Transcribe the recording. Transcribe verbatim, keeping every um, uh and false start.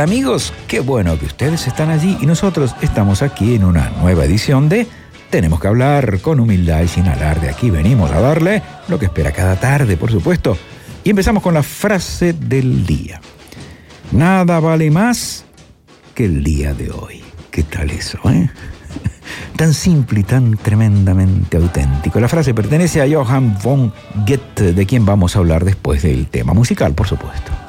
Hola amigos, qué bueno que ustedes están allí y nosotros estamos aquí en una nueva edición de Tenemos que hablar con humildad y sin alarde. Aquí venimos a darle lo que espera cada tarde, por supuesto. Y empezamos con la frase del día. Nada vale más que el día de hoy. ¿Qué tal eso, eh? Tan simple y tan tremendamente auténtico. La frase pertenece a Johann von Goethe, de quien vamos a hablar después del tema musical, por supuesto.